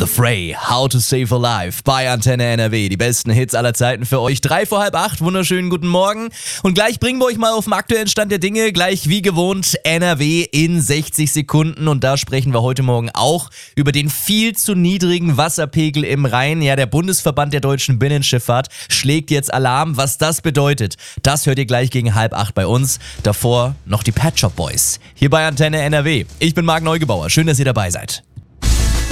The Fray, How to Save a Life bei Antenne NRW. Die besten Hits aller Zeiten für euch. 7:45, wunderschönen guten Morgen. Und gleich bringen wir euch mal auf den aktuellen Stand der Dinge. Gleich wie gewohnt NRW in 60 Sekunden. Und da sprechen wir heute Morgen auch über den viel zu niedrigen Wasserpegel im Rhein. Ja, der Bundesverband der deutschen Binnenschifffahrt schlägt jetzt Alarm. Was das bedeutet, das hört ihr gleich gegen 7:30 bei uns. Davor noch die Pet Shop Boys. Hier bei Antenne NRW. Ich bin Marc Neugebauer. Schön, dass ihr dabei seid.